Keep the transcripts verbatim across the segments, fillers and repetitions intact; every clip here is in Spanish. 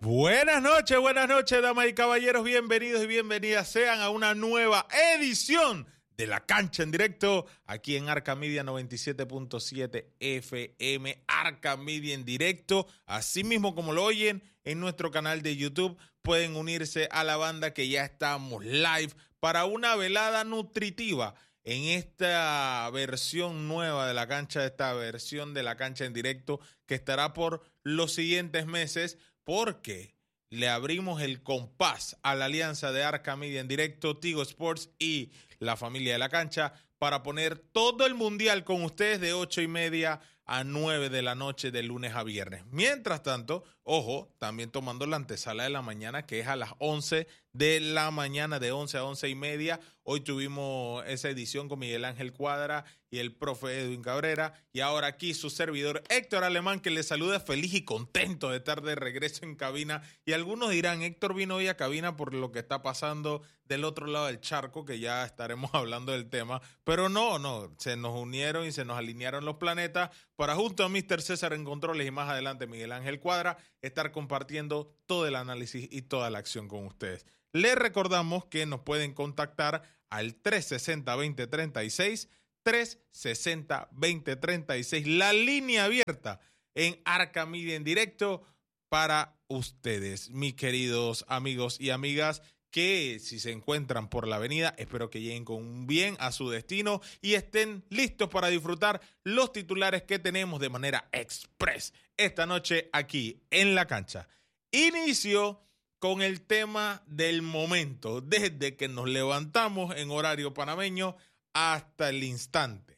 Buenas noches, buenas noches, damas y caballeros, bienvenidos y bienvenidas sean a una nueva edición de La Cancha en Directo, aquí en Arca Media noventa y siete punto siete F M, Arca Media en Directo, así mismo como lo oyen en nuestro canal de YouTube, pueden unirse a la banda que ya estamos live para una velada nutritiva en esta versión nueva de La Cancha, esta versión de La Cancha en Directo que estará por los siguientes meses, porque le abrimos el compás a la alianza de Arca Media en Directo, Tigo Sports y la familia de La Cancha para poner todo el mundial con ustedes de ocho y media a nueve de la noche de lunes a viernes. Mientras tanto, ojo, también tomando la antesala de la mañana, que es a las once de la mañana, de once a once y media. Hoy tuvimos esa edición con Miguel Ángel Cuadra y el profe Edwin Cabrera. Y ahora aquí su servidor Héctor Alemán, que les saluda feliz y contento de estar de regreso en cabina. Y algunos dirán, Héctor vino hoy a cabina por lo que está pasando del otro lado del charco, que ya estaremos hablando del tema. Pero no, no, se nos unieron y se nos alinearon los planetas para, junto a míster César en controles y más adelante Miguel Ángel Cuadra, estar compartiendo todo el análisis y toda la acción con ustedes. Les recordamos que nos pueden contactar al tres sesenta, veinte treinta y seis, tres sesenta, veinte treinta y seis, la línea abierta en Arca Media en Directo para ustedes, mis queridos amigos y amigas, que si se encuentran por la avenida, espero que lleguen con bien a su destino y estén listos para disfrutar los titulares que tenemos de manera express esta noche aquí en La Cancha. Inicio con el tema del momento, desde que nos levantamos en horario panameño hasta el instante.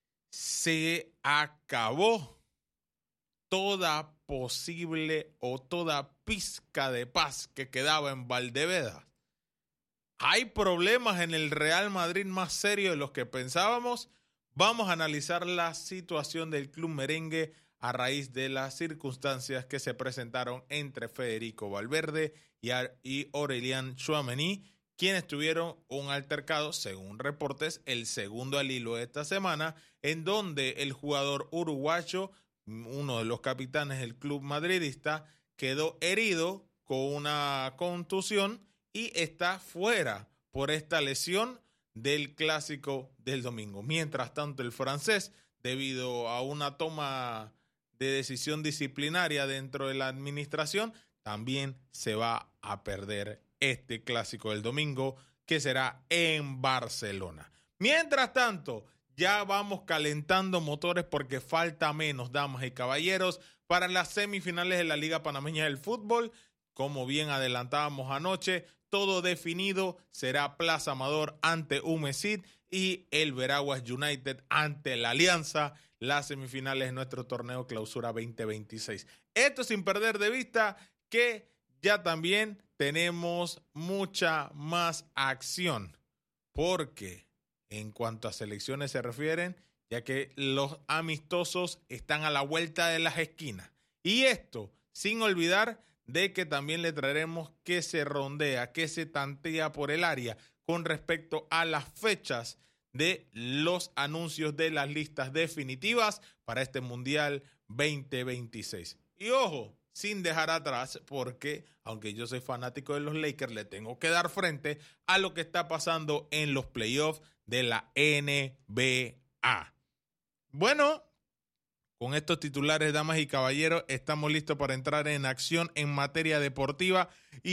Se acabó toda posible o toda pizca de paz que quedaba en Valdebebas. ¿Hay problemas en el Real Madrid más serios de los que pensábamos? Vamos a analizar la situación del club merengue a raíz de las circunstancias que se presentaron entre Federico Valverde y Aurélien Tchouaméni, quienes tuvieron un altercado, según reportes, el segundo al hilo de esta semana, en donde el jugador uruguayo, uno de los capitanes del club madridista, quedó herido con una contusión y está fuera por esta lesión del clásico del domingo. Mientras tanto, el francés, debido a una toma de decisión disciplinaria dentro de la administración, también se va a perder este clásico del domingo, que será en Barcelona. Mientras tanto, ya vamos calentando motores porque falta menos, damas y caballeros, para las semifinales de la Liga Panameña del Fútbol. Como bien adelantábamos anoche, todo definido, será Plaza Amador ante Humesit y el Veraguas United ante la Alianza, las semifinales de nuestro torneo Clausura veinte veintiséis. Esto sin perder de vista que ya también tenemos mucha más acción, porque en cuanto a selecciones se refieren, ya que los amistosos están a la vuelta de las esquinas. Y esto sin olvidar de que también le traeremos qué se rondea, qué se tantea por el área con respecto a las fechas de los anuncios de las listas definitivas para este Mundial veinte veintiséis. Y ojo, sin dejar atrás, porque aunque yo soy fanático de los Lakers, le tengo que dar frente a lo que está pasando en los playoffs de la N B A. Bueno, con estos titulares, damas y caballeros, estamos listos para entrar en acción en materia deportiva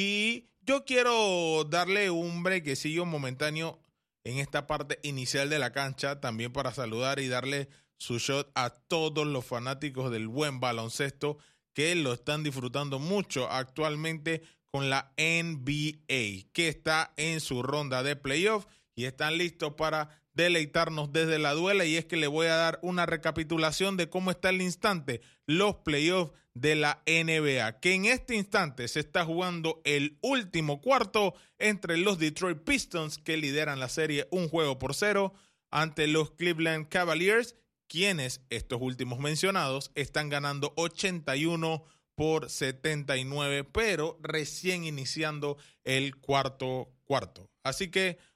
y yo quiero darle un brequecillo momentáneo en esta parte inicial de la cancha, también para saludar y darle su shot a todos los fanáticos del buen baloncesto que lo están disfrutando mucho actualmente con la N B A, que está en su ronda de playoff y están listos para deleitarnos desde la duela. Y es que le voy a dar una recapitulación de cómo está el instante, los playoffs de la N B A, que en este instante se está jugando el último cuarto entre los Detroit Pistons, que lideran la serie un juego por cero, ante los Cleveland Cavaliers, quienes, estos últimos mencionados, están ganando ochenta y uno por setenta y nueve, pero recién iniciando el cuarto cuarto. Así que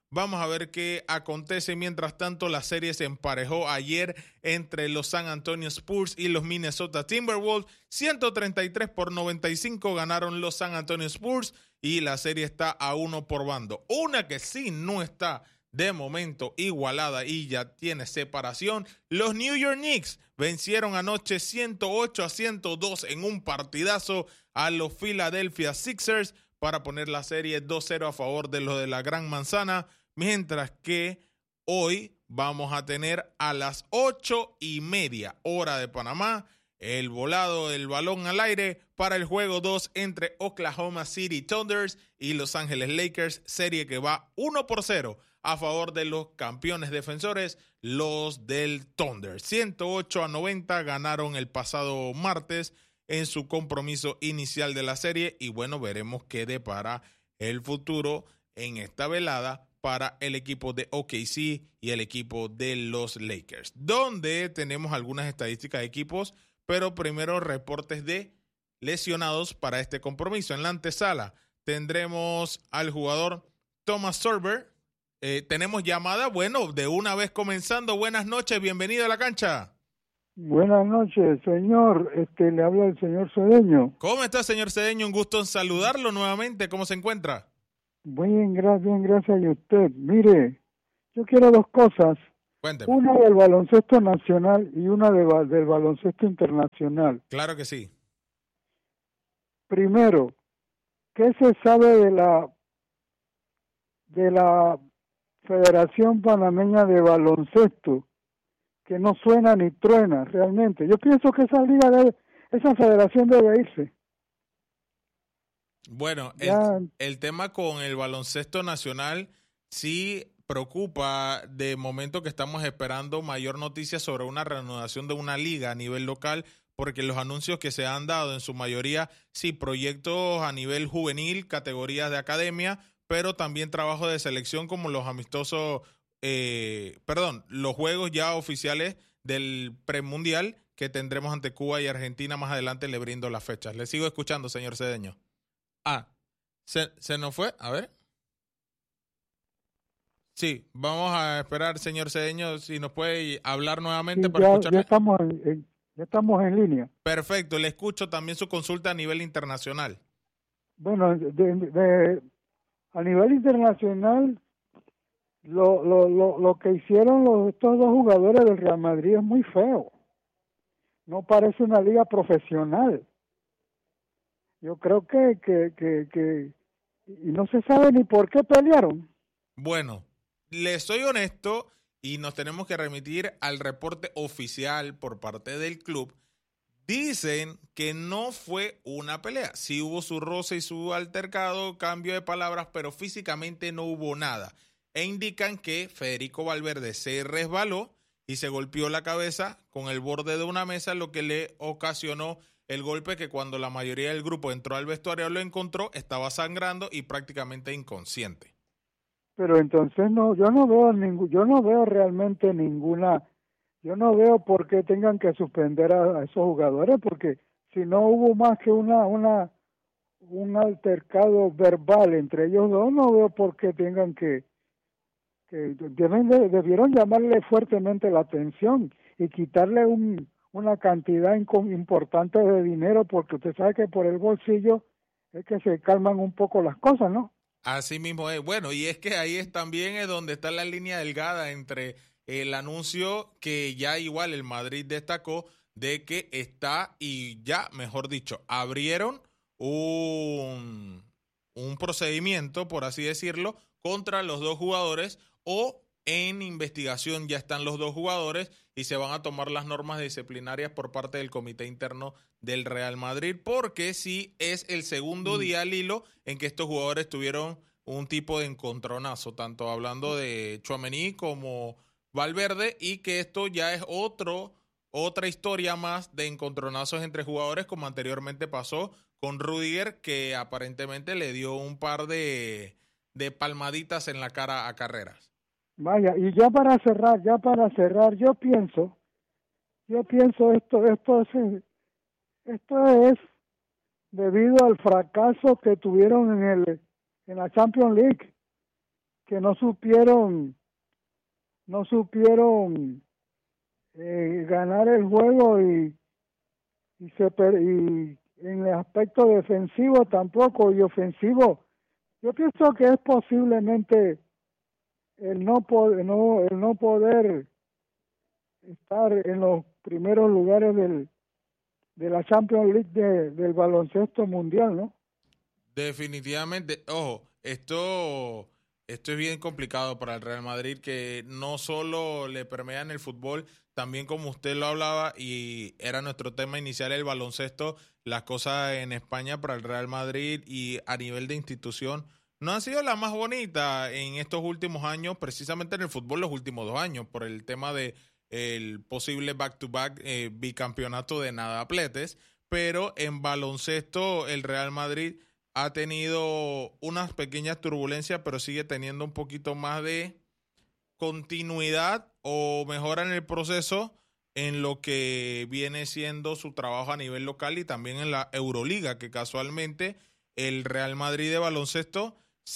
Vamos a ver qué acontece. Mientras tanto, la serie se emparejó ayer entre los San Antonio Spurs y los Minnesota Timberwolves. ciento treinta y tres por noventa y cinco ganaron los San Antonio Spurs y la serie está a uno por bando. Una que sí no está de momento igualada y ya tiene separación. Los New York Knicks vencieron anoche ciento ocho a ciento dos en un partidazo a los Philadelphia Sixers para poner la serie dos cero a favor de los de la Gran Manzana. Mientras que hoy vamos a tener a las ocho y media hora de Panamá el volado del balón al aire para el juego dos entre Oklahoma City Thunders y Los Ángeles Lakers, serie que va uno por cero a favor de los campeones defensores, los del Thunder. ciento ocho a noventa ganaron el pasado martes en su compromiso inicial de la serie y bueno, veremos qué depara el futuro en esta velada para el equipo de O K C y el equipo de los Lakers, donde tenemos algunas estadísticas de equipos, pero primero reportes de lesionados para este compromiso. En la antesala tendremos al jugador Thomas Sorber. Eh, tenemos llamada, bueno, de una vez comenzando. Buenas noches, bienvenido a la cancha. Buenas noches, señor. Este, le habla el señor Cedeño. ¿Cómo está, señor Cedeño? Un gusto en saludarlo nuevamente. ¿Cómo se encuentra? Bien, gracias, bien, gracias a usted. Mire, yo quiero dos cosas. Cuénteme. Una del baloncesto nacional y una de, del baloncesto internacional. Claro que sí. Primero, ¿qué se sabe de la de la Federación Panameña de Baloncesto? Que no suena ni truena realmente. Yo pienso que esa liga debe, esa federación debe irse. Bueno, el, el tema con el baloncesto nacional sí preocupa de momento que estamos esperando mayor noticia sobre una reanudación de una liga a nivel local, porque los anuncios que se han dado en su mayoría, sí, proyectos a nivel juvenil, categorías de academia, pero también trabajo de selección como los amistosos, eh, perdón, los juegos ya oficiales del premundial que tendremos ante Cuba y Argentina más adelante. Le brindo las fechas. Le sigo escuchando, señor Cedeño. Ah, ¿se, se nos fue? A ver. Sí, vamos a esperar, señor Cedeño, si nos puede hablar nuevamente sí, para ya, escucharle. Ya estamos, en, en, ya estamos en línea. Perfecto, le escucho también su consulta a nivel internacional. Bueno, de, de, a nivel internacional, lo, lo, lo, lo que hicieron los, estos dos jugadores del Real Madrid es muy feo. No parece una liga profesional. Yo creo que, que, que, que, y no se sabe ni por qué pelearon. Bueno, le soy honesto y nos tenemos que remitir al reporte oficial por parte del club. Dicen que no fue una pelea. Sí hubo su roce y su altercado, cambio de palabras, pero físicamente no hubo nada. E indican que Federico Valverde se resbaló y se golpeó la cabeza con el borde de una mesa, lo que le ocasionó el golpe que cuando la mayoría del grupo entró al vestuario lo encontró, estaba sangrando y prácticamente inconsciente. Pero entonces no, yo no veo ningún, yo no veo realmente ninguna, yo no veo por qué tengan que suspender a, a esos jugadores, porque si no hubo más que una, una, un altercado verbal entre ellos dos, no veo por qué tengan que, que deben de, debieron llamarle fuertemente la atención y quitarle un una cantidad importante de dinero, porque usted sabe que por el bolsillo es que se calman un poco las cosas, ¿no? Así mismo es. Bueno, y es que ahí es también es donde está la línea delgada entre el anuncio que ya igual el Madrid destacó de que está y ya, mejor dicho, abrieron un, un procedimiento, por así decirlo, contra los dos jugadores, o en investigación ya están los dos jugadores y se van a tomar las normas disciplinarias por parte del comité interno del Real Madrid, porque sí es el segundo mm. día al hilo en que estos jugadores tuvieron un tipo de encontronazo, tanto hablando de Tchouaméni como Valverde, y que esto ya es otro otra historia más de encontronazos entre jugadores, como anteriormente pasó con Rudiger, que aparentemente le dio un par de, de palmaditas en la cara a Carreras. Vaya, y ya para cerrar, ya para cerrar, yo pienso, yo pienso esto, esto es, esto es debido al fracaso que tuvieron en el, en la Champions League, que no supieron, no supieron eh, ganar el juego y, y, se, y en el aspecto defensivo tampoco y ofensivo. Yo pienso que es posiblemente el no, poder, no, el no poder estar en los primeros lugares del, de la Champions League de, del baloncesto mundial, ¿no? Definitivamente, ojo, esto, esto es bien complicado para el Real Madrid, que no solo le permea en el fútbol, también como usted lo hablaba y era nuestro tema inicial, el baloncesto, las cosas en España para el Real Madrid y a nivel de institución no han sido la más bonita en estos últimos años, precisamente en el fútbol los últimos dos años, por el tema de el posible back-to-back eh, bicampeonato de nadapletes, pero en baloncesto el Real Madrid ha tenido unas pequeñas turbulencias, pero sigue teniendo un poquito más de continuidad o mejora en el proceso en lo que viene siendo su trabajo a nivel local y también en la Euroliga, que casualmente el Real Madrid de baloncesto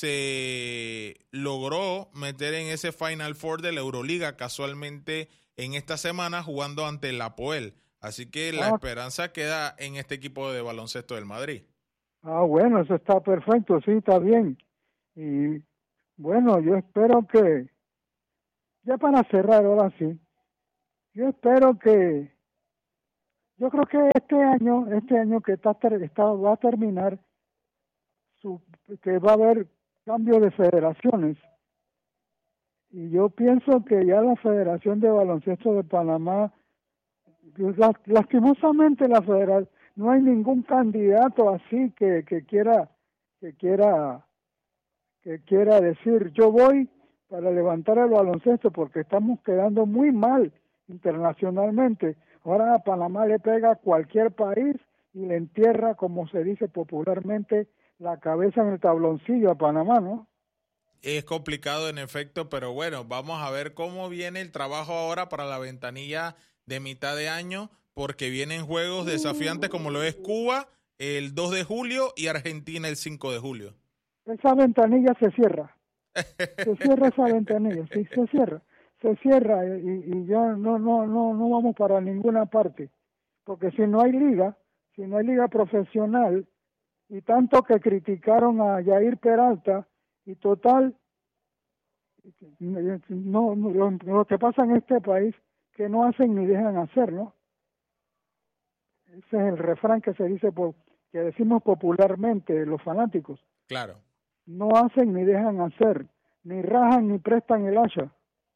se logró meter en ese Final Four de la Euroliga casualmente en esta semana jugando ante el Apoel. Así que la ah, esperanza queda en este equipo de baloncesto del Madrid. Ah, bueno, eso está perfecto, sí, está bien. Y bueno, yo espero que, ya para cerrar ahora sí, yo espero que, yo creo que este año, este año que está, está va a terminar, su, que va a haber cambio de federaciones. Y yo pienso que ya la Federación de Baloncesto de Panamá, lastimosamente la federación, no hay ningún candidato así que, que quiera que quiera que quiera decir yo voy para levantar el baloncesto, porque estamos quedando muy mal internacionalmente. Ahora a Panamá le pega a cualquier país y le entierra, como se dice popularmente, la cabeza en el tabloncillo a Panamá, ¿no? Es complicado en efecto, pero bueno, vamos a ver cómo viene el trabajo ahora para la ventanilla de mitad de año, porque vienen juegos desafiantes como lo es Cuba el dos de julio y Argentina el cinco de julio. Esa ventanilla se cierra, se cierra esa ventanilla, sí, se cierra, se cierra y, y ya no, no, no, no vamos para ninguna parte, porque si no hay liga, si no hay liga profesional, y tanto que criticaron a Yair Peralta, y total, no, no lo, lo que pasa en este país, que no hacen ni dejan hacer, ¿no? Ese es el refrán que se dice, por, que decimos popularmente los fanáticos. Claro. No hacen ni dejan hacer, ni rajan ni prestan el hacha.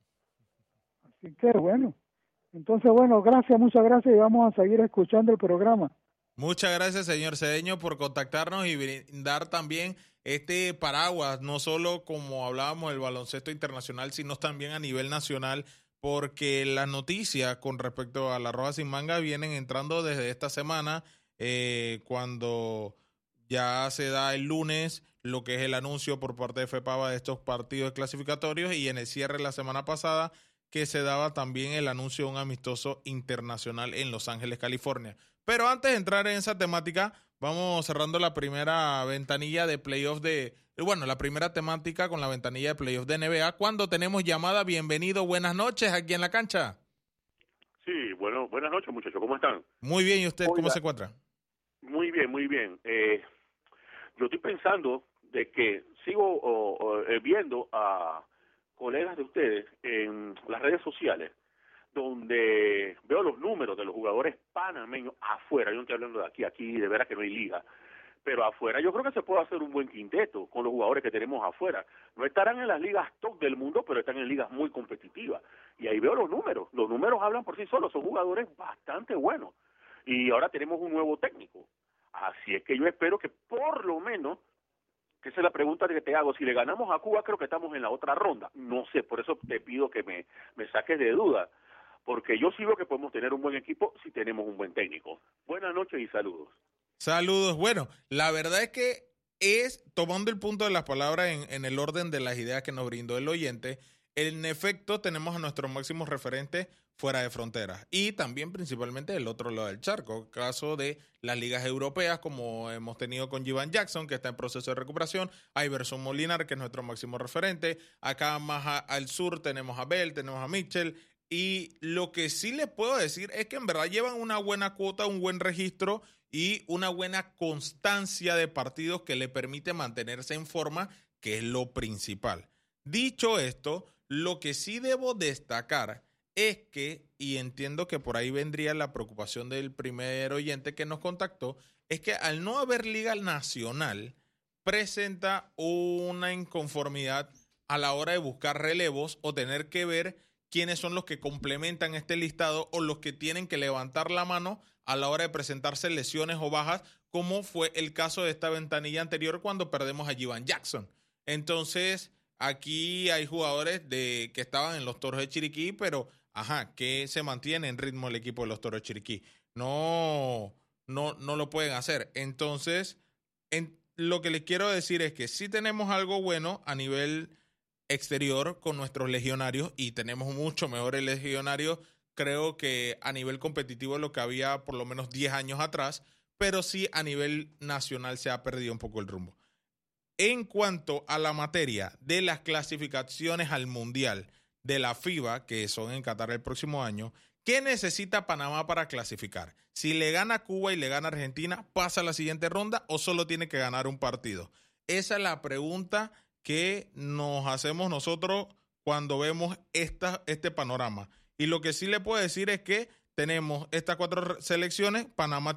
Así que bueno, entonces bueno, gracias, muchas gracias y vamos a seguir escuchando el programa. Muchas gracias, señor Cedeño, por contactarnos y brindar también este paraguas, no solo como hablábamos del baloncesto internacional, sino también a nivel nacional, porque las noticias con respecto a la Roja Sin Manga vienen entrando desde esta semana, eh, cuando ya se da el lunes lo que es el anuncio por parte de FEPAVA de estos partidos clasificatorios, y en el cierre de la semana pasada que se daba también el anuncio de un amistoso internacional en Los Ángeles, California. Pero antes de entrar en esa temática, vamos cerrando la primera ventanilla de playoff de, bueno, la primera temática con la ventanilla de playoff de N B A, cuando tenemos llamada. Bienvenido, buenas noches aquí en la cancha. Sí, bueno, buenas noches, muchachos, ¿cómo están? Muy bien, ¿y usted Oiga, cómo se encuentra? Muy bien, muy bien. Eh, yo estoy pensando de que sigo o, o, eh, viendo a colegas de ustedes en las redes sociales, donde veo los números de los jugadores panameños afuera. Yo no estoy hablando de aquí, aquí de veras que no hay liga, pero afuera yo creo que se puede hacer un buen quinteto con los jugadores que tenemos afuera. No estarán en las ligas top del mundo, pero están en ligas muy competitivas. Y ahí veo los números. Los números hablan por sí solos, son jugadores bastante buenos. Y ahora tenemos un nuevo técnico. Así es que yo espero que por lo menos, que esa es la pregunta que te hago, si le ganamos a Cuba, creo que estamos en la otra ronda. No sé, por eso te pido que me, me saques de duda, porque yo sí veo que podemos tener un buen equipo si tenemos un buen técnico. Buenas noches y saludos. Saludos. Bueno, la verdad es que es, tomando el punto de las palabras en, en el orden de las ideas que nos brindó el oyente, en efecto tenemos a nuestros máximos referentes fuera de fronteras. Y también principalmente del otro lado del charco, caso de las ligas europeas, como hemos tenido con Jivan Jackson, que está en proceso de recuperación, Iverson Molinar, que es nuestro máximo referente. Acá más a, al sur tenemos a Bell, tenemos a Mitchell. Y lo que sí les puedo decir es que en verdad llevan una buena cuota, un buen registro y una buena constancia de partidos que le permite mantenerse en forma, que es lo principal. Dicho esto, lo que sí debo destacar es que, y entiendo que por ahí vendría la preocupación del primer oyente que nos contactó, es que al no haber liga nacional, presenta una inconformidad a la hora de buscar relevos o tener que ver quiénes son los que complementan este listado o los que tienen que levantar la mano a la hora de presentarse lesiones o bajas, como fue el caso de esta ventanilla anterior cuando perdemos a Jivan Jackson. Entonces, aquí hay jugadores de que estaban en los Toros de Chiriquí, pero, ajá, que se mantiene en ritmo el equipo de los Toros de Chiriquí. No, no, no lo pueden hacer. Entonces, en, lo que les quiero decir es que sí tenemos algo bueno a nivel exterior con nuestros legionarios y tenemos mucho mejores legionarios, creo que a nivel competitivo de lo que había por lo menos diez años atrás, pero sí a nivel nacional se ha perdido un poco el rumbo. En cuanto a la materia de las clasificaciones al Mundial de la FIBA, que son en Qatar el próximo año, ¿qué necesita Panamá para clasificar? Si le gana Cuba y le gana Argentina, ¿pasa a la siguiente ronda o solo tiene que ganar un partido? Esa es la pregunta que nos hacemos nosotros cuando vemos esta, este panorama. Y lo que sí le puedo decir es que tenemos estas cuatro selecciones, Panamá